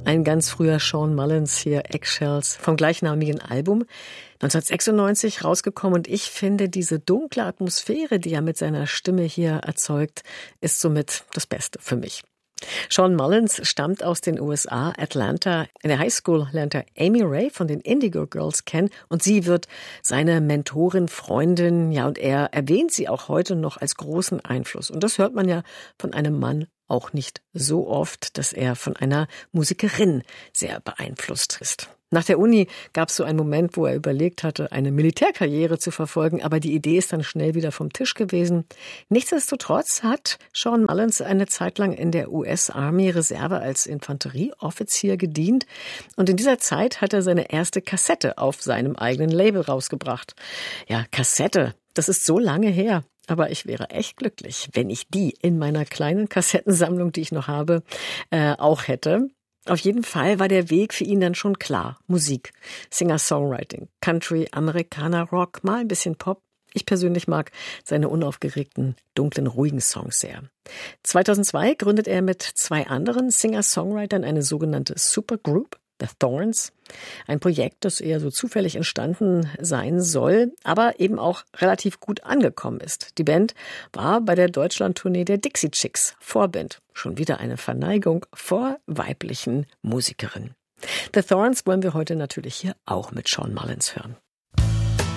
Ein ganz früher Sean Mullins hier, Eggshells, vom gleichnamigen Album, 1996 rausgekommen. Und ich finde, diese dunkle Atmosphäre, die er mit seiner Stimme hier erzeugt, ist somit das Beste für mich. Sean Mullins stammt aus den USA, Atlanta. In der Highschool lernt er Amy Ray von den Indigo Girls kennen und sie wird seine Mentorin, Freundin. Ja, und er erwähnt sie auch heute noch als großen Einfluss. Und das hört man ja von einem Mann auch nicht so oft, dass er von einer Musikerin sehr beeinflusst ist. Nach der Uni gab es so einen Moment, wo er überlegt hatte, eine Militärkarriere zu verfolgen, aber die Idee ist dann schnell wieder vom Tisch gewesen. Nichtsdestotrotz hat Sean Mullins eine Zeit lang in der US-Army Reserve als Infanterieoffizier gedient und in dieser Zeit hat er seine erste Kassette auf seinem eigenen Label rausgebracht. Ja, Kassette, das ist so lange her. Aber ich wäre echt glücklich, wenn ich die in meiner kleinen Kassettensammlung, die ich noch habe, auch hätte. Auf jeden Fall war der Weg für ihn dann schon klar. Musik, Singer-Songwriting, Country, Amerikaner, Rock, mal ein bisschen Pop. Ich persönlich mag seine unaufgeregten, dunklen, ruhigen Songs sehr. 2002 gründet er mit 2 anderen Singer-Songwritern eine sogenannte Supergroup, The Thorns. Ein Projekt, das eher so zufällig entstanden sein soll, aber eben auch relativ gut angekommen ist. Die Band war bei der Deutschland-Tournee der Dixie Chicks Vorband. Schon wieder eine Verneigung vor weiblichen Musikerinnen. The Thorns wollen wir heute natürlich hier auch mit Sean Mullins hören.